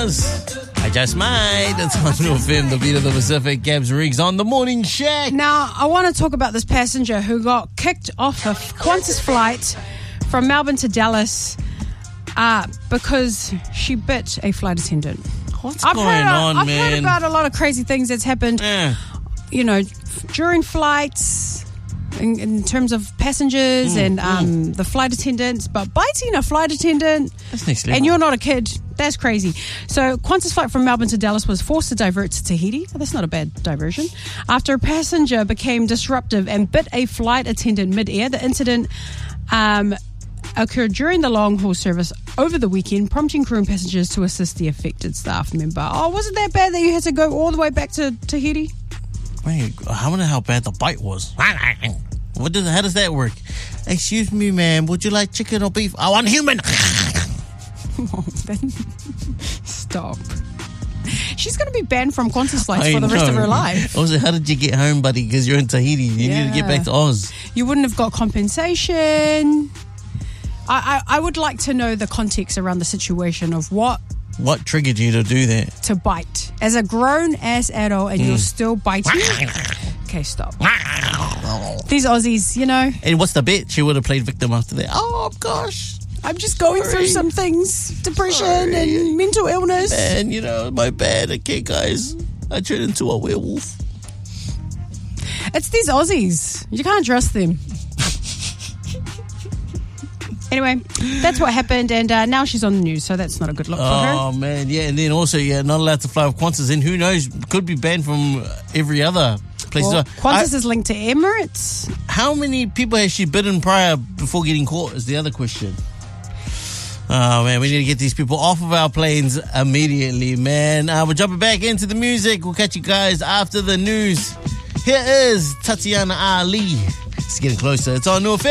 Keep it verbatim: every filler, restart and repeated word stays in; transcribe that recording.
was. I just might. It's on New F M, the beat of the Pacific. Gabs Riggs on the Morning Shack. Now, I want to talk about this passenger who got kicked off a Qantas flight from Melbourne to Dallas uh, because she bit a flight attendant. What's I've going heard, on, I've man? heard about a lot of crazy things that's happened, Eh. you know, during flights, in, in terms of passengers Mm, and um, mm. the flight attendants, but biting a flight attendant, That's next level. and you're not a kid, that's crazy. So Qantas flight from Melbourne to Dallas was forced to divert to Tahiti. Oh, that's not a bad diversion. After a passenger became disruptive and bit a flight attendant mid-air, the incident um, occurred during the long-haul service over the weekend, prompting crew and passengers to assist the affected staff member. Oh, was it that bad that you had to go all the way back to Tahiti? Wait, I wonder how bad the bite was. What does? How does that work? Excuse me, ma'am. Would you like chicken or beef? I want human. Oh, then stop. She's going to be banned from Qantas flights I for the rest know. of her life. Also, how did you get home, buddy? Because you're in Tahiti. You need to get back to Oz. You wouldn't have got compensation. I, I, I would like to know the context around the situation of what What triggered you to do that? to bite. As a grown-ass adult and you're still biting? Okay, stop. These Aussies, you know, And what's the bet? She would have played victim after that. Oh, gosh. I'm just going Sorry. through some things. Depression Sorry. and mental illness. Man, you know, my bad. Okay, guys. I turned into a werewolf. It's these Aussies. You can't trust them. Anyway, that's what happened, and uh, now she's on the news, so that's not a good look for her. Oh, man. Yeah, and then also, yeah, not allowed to fly with Qantas. And who knows, could be banned from every other place. Well, So, Qantas I- is linked to Emirates. How many people has she bitten prior before getting caught is the other question. Oh, man, we need to get these people off of our planes immediately, man. Uh, we're jumping back into the music. We'll catch you guys after the news. Here is Tatiana Ali. It's getting closer. It's on New F M.